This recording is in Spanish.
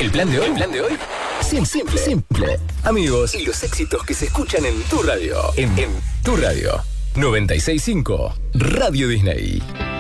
¿El plan de hoy? ¿El plan de hoy? Simple. Amigos y los éxitos que se escuchan en tu radio. En tu radio. 96.5 Radio Disney.